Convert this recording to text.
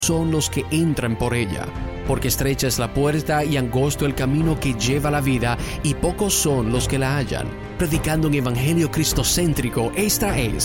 son los que entran por ella, porque estrecha es la puerta y angosto el camino que lleva a la vida, y pocos son los que la hallan. Predicando un evangelio cristocéntrico, esta es